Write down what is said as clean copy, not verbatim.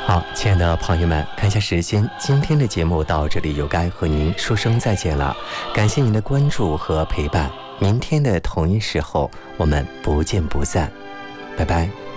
好，亲爱的朋友们，看一下时间，今天的节目到这里就该和您说声再见了。感谢您的关注和陪伴，明天的同一时候我们不见不散，拜拜。